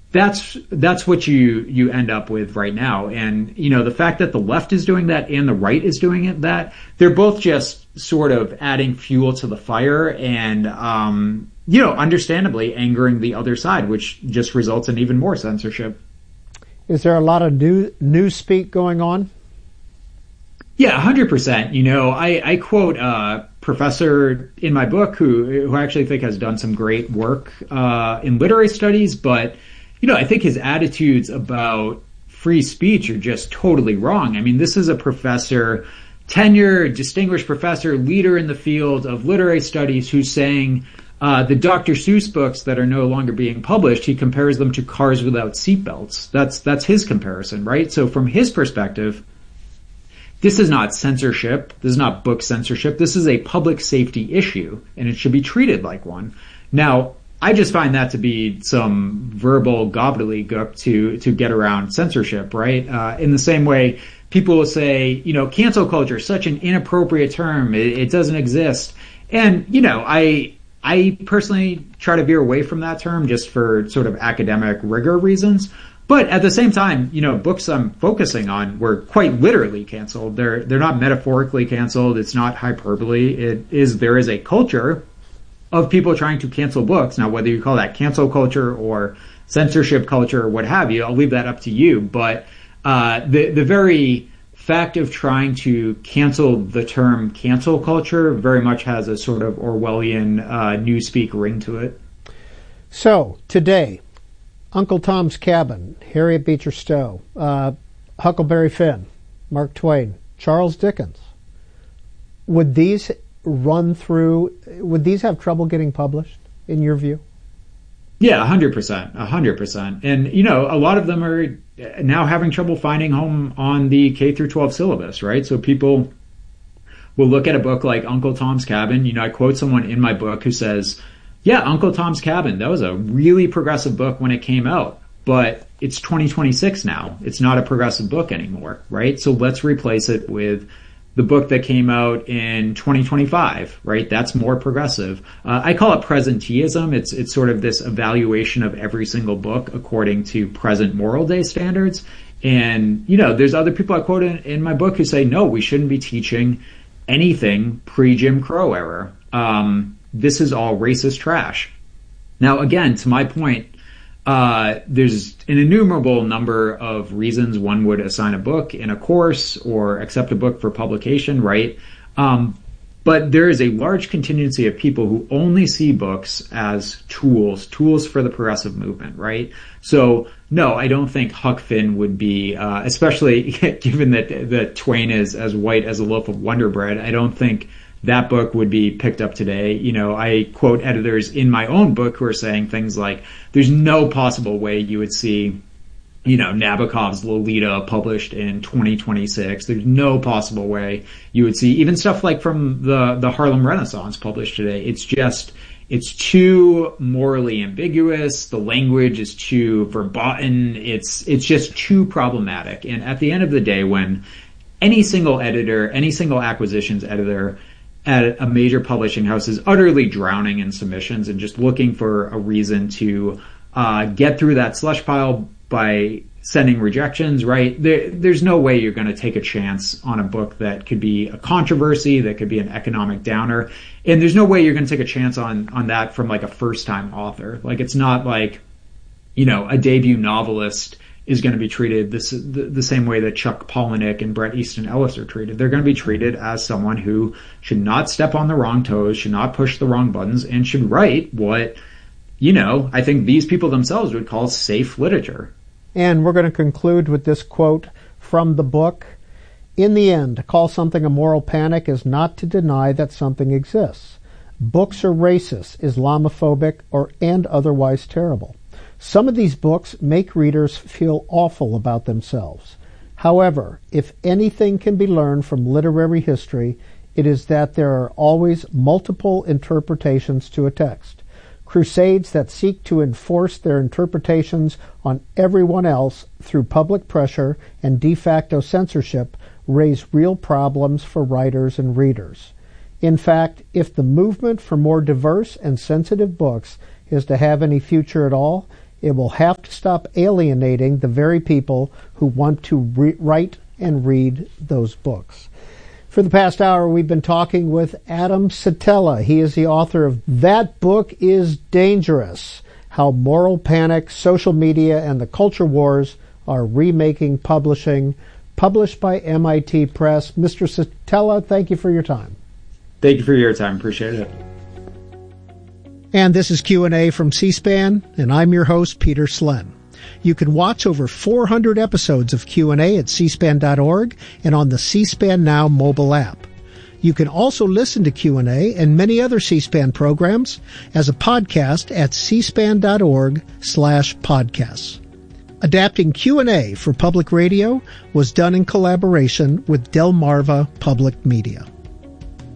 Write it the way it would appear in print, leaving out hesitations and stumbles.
That's what you end up with right now. And the fact that the left is doing that and the right is doing it, that they're both just sort of adding fuel to the fire and understandably angering the other side, which just results in even more censorship. Is there a lot of news speak going on? Yeah, 100%. I quote a professor in my book who I actually think has done some great work in literary studies, but I think his attitudes about free speech are just totally wrong. I mean, this is a professor, tenured, distinguished professor, leader in the field of literary studies, who's saying the Dr. Seuss books that are no longer being published, he compares them to cars without seatbelts. That's his comparison, right? So from his perspective, this is not censorship. This is not book censorship. This is a public safety issue, and it should be treated like one. Now, I just find that to be some verbal gobbledygook to get around censorship, right? In the same way, people will say, cancel culture is such an inappropriate term. It doesn't exist. And, I personally try to veer away from that term just for sort of academic rigor reasons. But at the same time, books I'm focusing on were quite literally canceled. They're not metaphorically canceled. It's not hyperbole. There is a culture of people trying to cancel books. Now, whether you call that cancel culture or censorship culture or what have you, I'll leave that up to you. But the very fact of trying to cancel the term cancel culture very much has a sort of Orwellian newspeak ring to it. So, today, Uncle Tom's Cabin, Harriet Beecher Stowe, Huckleberry Finn, Mark Twain, Charles Dickens. Would these have trouble getting published, in your view? Yeah, 100%, 100%. And, a lot of them are now having trouble finding home on the K through 12 syllabus, right? So people will look at a book like Uncle Tom's Cabin. I quote someone in my book who says, yeah, Uncle Tom's Cabin, that was a really progressive book when it came out, but it's 2026 now. It's not a progressive book anymore, right? So let's replace it with the book that came out in 2025, right? That's more progressive. I call it presenteeism. It's sort of this evaluation of every single book according to present moral day standards. And, there's other people I quote in my book who say, no, we shouldn't be teaching anything pre-Jim Crow era. This is all racist trash. Now, again, to my point, there's an innumerable number of reasons one would assign a book in a course or accept a book for publication, right? But there is a large contingency of people who only see books as tools for the progressive movement, right? So, no, I don't think Huck Finn would be, especially given that Twain is as white as a loaf of Wonder Bread, I don't think that book would be picked up today. I quote editors in my own book who are saying things like, there's no possible way you would see, Nabokov's Lolita published in 2026. There's no possible way you would see even stuff like from the Harlem Renaissance published today. It's too morally ambiguous. The language is too verboten. It's just too problematic. And at the end of the day, when any single editor, any single acquisitions editor at a major publishing house is utterly drowning in submissions and just looking for a reason to get through that slush pile by sending rejections, right? There's no way you're going to take a chance on a book that could be a controversy, that could be an economic downer. And there's no way you're going to take a chance on that from like a first-time author. Like, it's not like, a debut novelist is going to be treated the same way that Chuck Palahniuk and Bret Easton Ellis are treated. They're going to be treated as someone who should not step on the wrong toes, should not push the wrong buttons, and should write what, I think these people themselves would call safe literature. And we're going to conclude with this quote from the book. In the end, to call something a moral panic is not to deny that something exists. Books are racist, Islamophobic, and otherwise terrible. Some of these books make readers feel awful about themselves. However, if anything can be learned from literary history, it is that there are always multiple interpretations to a text. Crusades that seek to enforce their interpretations on everyone else through public pressure and de facto censorship raise real problems for writers and readers. In fact, if the movement for more diverse and sensitive books is to have any future at all, It will have to stop alienating the very people who want to write and read those books. For the past hour, we've been talking with Adam Satella. He is the author of That Book is Dangerous: How Moral Panic, Social Media, and the Culture Wars are Remaking Publishing, published by MIT Press. Mr. Satella, thank you for your time. Thank you for your time. Appreciate it. And this is Q&A from C-SPAN, and I'm your host, Peter Slen. You can watch over 400 episodes of Q&A at cspan.org and on the C-SPAN Now mobile app. You can also listen to Q&A and many other C-SPAN programs as a podcast at cspan.org/podcasts. Adapting Q&A for public radio was done in collaboration with Delmarva Public Media.